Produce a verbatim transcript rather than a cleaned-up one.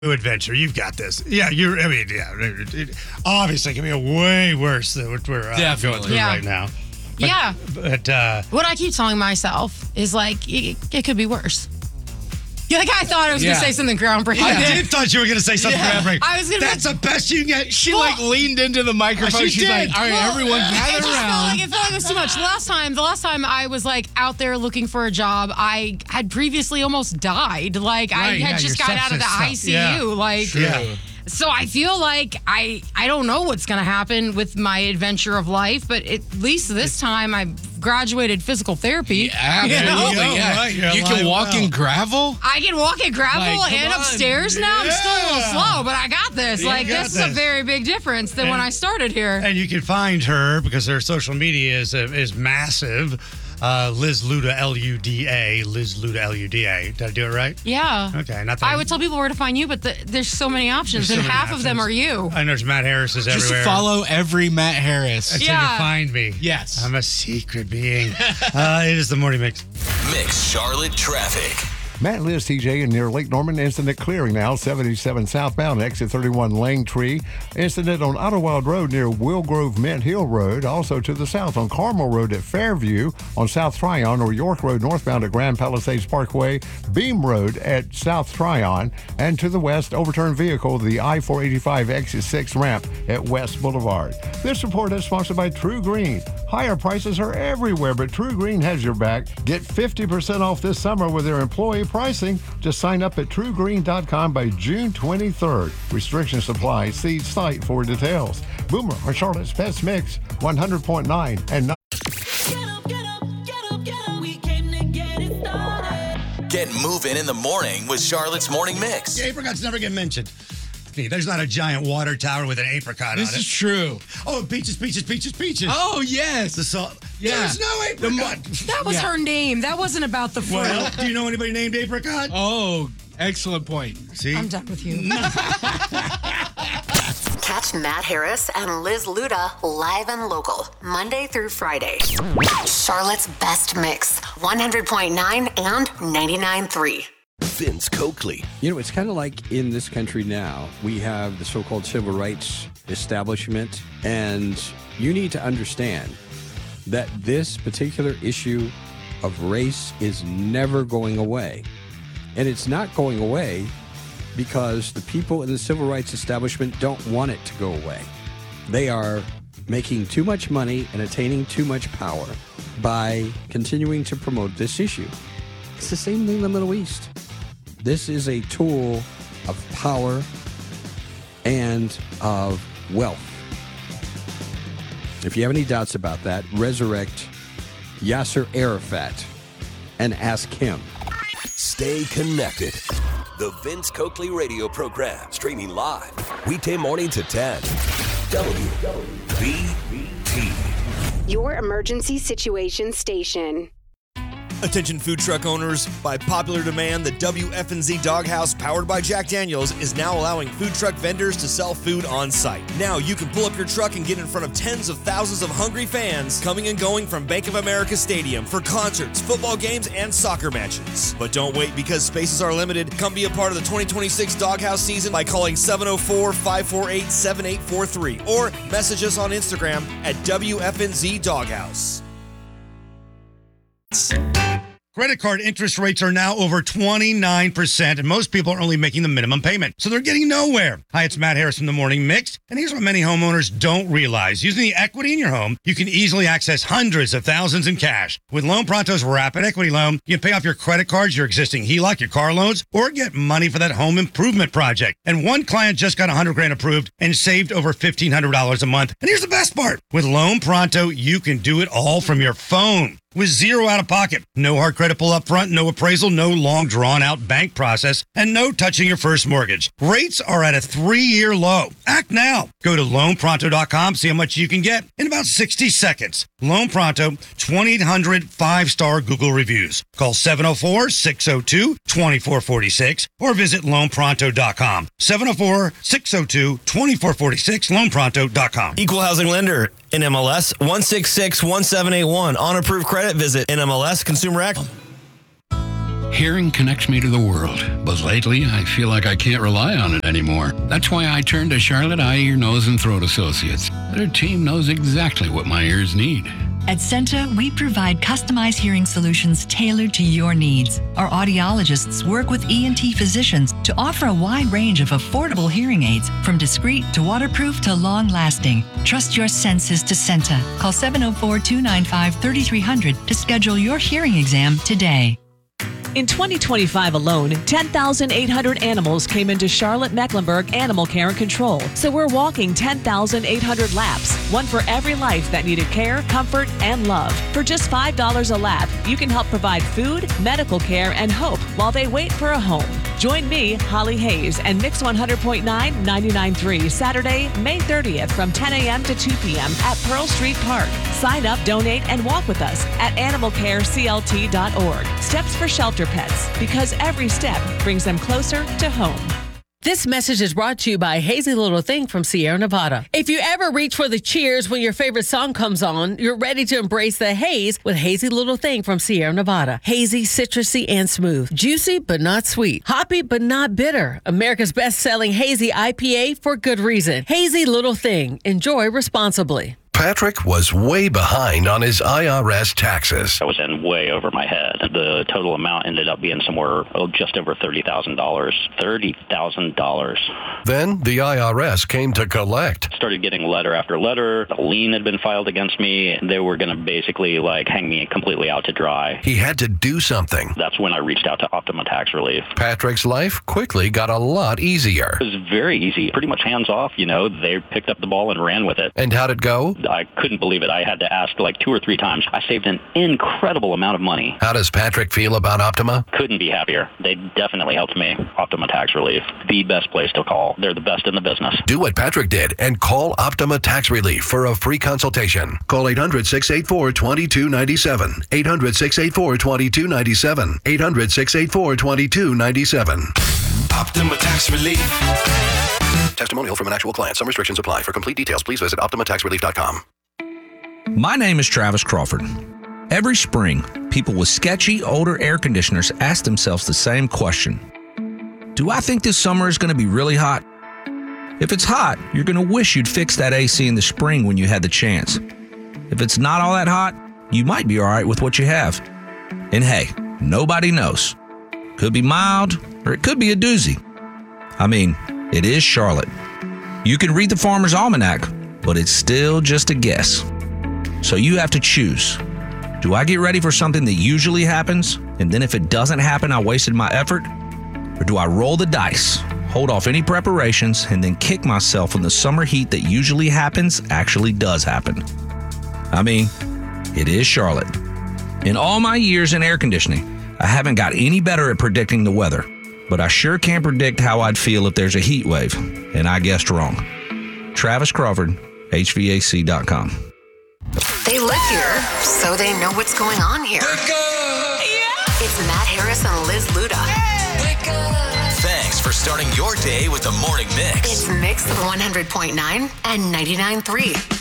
adventure. You've got this. Yeah, you're, I mean, yeah. It, it, obviously, it can be a way worse than what we're uh, going through yeah. right now. But, yeah. But, uh, what I keep telling myself is like, it, it could be worse. Yeah, like I thought I was yeah. going to say something groundbreaking. I did thought you were going to say something yeah. groundbreaking. I was gonna That's be- the best you can get. She well, like leaned into the microphone. She She's did. like, all right, well, everyone gather it just around. Felt like, it felt like it was too much. The last time, the last time I was like out there looking for a job, I had previously almost died. Like I Right, had yeah, just your got out of the sepsis I C U. stuff. Yeah. Like True. Yeah. So I feel like I I don't know what's going to happen with my adventure of life, but at least this time I graduated physical therapy. Yeah, absolutely. You know? Yeah. Right, you're you can alive walk well. in gravel. I can walk in gravel Like, and come on. upstairs now. I'm still a little Yeah. slow, but I got this. You like got this is a this. very big difference than And- when I started here. And you can find her because her social media is uh, is massive. Uh, Liz Luda, L U D A. Liz Luda, L U D A. Did I do it right? Yeah. Okay. Not that I would tell people where to find you, but the, there's so many options, There's so and many half of them options. are you. I know there's Matt Harris's Just everywhere. follow every Matt Harris. Until Yeah. you find me. Yes. I'm a secret being. uh, it is the Morning Mix. Mix Charlotte traffic. Matt and Liz, T J, and near Lake Norman. Incident clearing now. seventy-seven southbound, exit thirty-one Lane Tree. Incident on Idlewild Road near Will Grove Mint Hill Road. Also to the south on Carmel Road at Fairview. On South Tryon or York Road northbound at Grand Palisades Parkway. Beam Road at South Tryon. And to the west, overturned vehicle, the I four eighty-five exit six ramp at West Boulevard. This report is sponsored by True Green. Higher prices are everywhere, but True Green has your back. Get fifty percent off this summer with their employee pricing. Just sign up at true green dot com by June twenty-third. Restrictions apply. See site for details. Boomer on Charlotte's Best Mix, one hundred point nine and nine. Get moving in the morning with Charlotte's Morning Mix. The apricots never get mentioned. There's not a giant water tower with an apricot This on it. is true. Oh, peaches, peaches, peaches, peaches. Oh, yes. The salt. Yeah. There's no apricot. That was Yeah. her name. That wasn't about the fruit. Well, do you know anybody named apricot? Oh, excellent point. See? I'm done with you. Catch Matt Harris and Liz Luda live and local, Monday through Friday. Charlotte's Best Mix, one hundred point nine and ninety-nine point three. Vince Coakley. You know, it's kind of like in this country now, we have the so-called civil rights establishment, and you need to understand that this particular issue of race is never going away. And it's not going away because the people in the civil rights establishment don't want it to go away. They are making too much money and attaining too much power by continuing to promote this issue. It's the same thing in the Middle East. This is a tool of power and of wealth. If you have any doubts about that, resurrect Yasser Arafat and ask him. Stay connected. The Vince Coakley radio program, streaming live, weekday morning to ten. W B T. Your emergency situation station. Attention food truck owners, by popular demand, the W F N Z Doghouse powered by Jack Daniels is now allowing food truck vendors to sell food on site. Now you can pull up your truck and get in front of tens of thousands of hungry fans coming and going from Bank of America Stadium for concerts, football games, and soccer matches. But don't wait because spaces are limited. Come be a part of the twenty twenty-six Doghouse season by calling seven oh four, five four eight, seven eight four three or message us on Instagram at W F N Z Doghouse. Credit card interest rates are now over twenty-nine percent, and most people are only making the minimum payment, so they're getting nowhere. Hi, it's Matt Harris from The Morning Mix, and here's what many homeowners don't realize. Using the equity in your home, you can easily access hundreds of thousands in cash. With Loan Pronto's Rapid Equity Loan, you can pay off your credit cards, your existing H E L O C, your car loans, or get money for that home improvement project. And one client just got one hundred grand approved and saved over fifteen hundred dollars a month. And here's the best part. With Loan Pronto, you can do it all from your phone. With zero out of pocket, no hard credit pull up front, no appraisal, no long drawn out bank process, and no touching your first mortgage. Rates are at a three-year low. Act now. Go to loan pronto dot com, see how much you can get in about sixty seconds. Loan Pronto, twenty-eight hundred five-star Google reviews. Call seven oh four, six oh two, two four four six or visit loan pronto dot com. seven oh four, six oh two, two four four six, loan pronto dot com. Equal housing lender, N M L S one six six one seven eight one. On approved credit, visit N M L S Consumer Act. Hearing connects me to the world, but lately I feel like I can't rely on it anymore. That's why I turned to Charlotte Eye, Ear, Nose, and Throat Associates. Their team knows exactly what my ears need. At Centa, we provide customized hearing solutions tailored to your needs. Our audiologists work with E N T physicians to offer a wide range of affordable hearing aids, from discreet to waterproof to long-lasting. Trust your senses to Centa. Call seven oh four, two nine five, three three zero zero to schedule your hearing exam today. In twenty twenty-five alone, ten thousand eight hundred animals came into Charlotte-Mecklenburg Animal Care and Control. So we're walking ten thousand eight hundred laps, one for every life that needed care, comfort, and love. For just five dollars a lap, you can help provide food, medical care, and hope while they wait for a home. Join me, Holly Hayes, and Mix one hundred point nine, ninety-nine point three Saturday, May thirtieth from ten a.m. to two p.m. at Pearl Street Park. Sign up, donate, and walk with us at animal care c l t dot org. Steps for Shelter Pets, because every step brings them closer to home. This message is brought to you by Hazy Little Thing from Sierra Nevada. If you ever reach for the cheers when your favorite song comes on, you're ready to embrace the haze with Hazy Little Thing from Sierra Nevada. Hazy, citrusy, and smooth. Juicy, but not sweet. Hoppy, but not bitter. America's best-selling hazy I P A for good reason. Hazy Little Thing. Enjoy responsibly. Patrick was way behind on his I R S taxes. I was in way over my head. The total amount ended up being somewhere oh, just over thirty thousand dollars. thirty thousand dollars. Then the I R S came to collect. Started getting letter after letter. A lien had been filed against me. They were going to basically like hang me completely out to dry. He had to do something. That's when I reached out to Optima Tax Relief. Patrick's life quickly got a lot easier. It was very easy. Pretty much hands off, you know. They picked up the ball and ran with it. And how'd it go? I couldn't believe it. I had to ask like two or three times. I saved an incredible amount of money. How does Patrick feel about Optima? Couldn't be happier. They definitely helped me. Optima Tax Relief, the best place to call. They're the best in the business. Do what Patrick did and call Optima Tax Relief for a free consultation. Call eight hundred, six eight four, two two nine seven. eight hundred, six eight four, two two nine seven. eight hundred, six eight four, two two nine seven. Optima Tax Relief. Testimonial from an actual client. Some restrictions apply. For complete details, please visit optima tax relief dot com. My name is Travis Crawford. Every spring, people with sketchy, older air conditioners ask themselves the same question. Do I think this summer is going to be really hot? If it's hot, you're going to wish you'd fix that A C in the spring when you had the chance. If it's not all that hot, you might be all right with what you have. And hey, nobody knows. Could be mild, or it could be a doozy. I mean, it is Charlotte. You can read the Farmer's Almanac, but it's still just a guess. So you have to choose. Do I get ready for something that usually happens, and then if it doesn't happen, I wasted my effort? Or do I roll the dice, hold off any preparations, and then kick myself when the summer heat that usually happens actually does happen? I mean, it is Charlotte. In all my years in air conditioning, I haven't got any better at predicting the weather, but I sure can predict how I'd feel if there's a heat wave, and I guessed wrong. Travis Crawford, H V A C dot com. They live here, so they know what's going on here. It's Matt Harris and Liz Luda. Thanks for starting your day with the Morning Mix. It's Mix one hundred point nine and ninety-nine point three.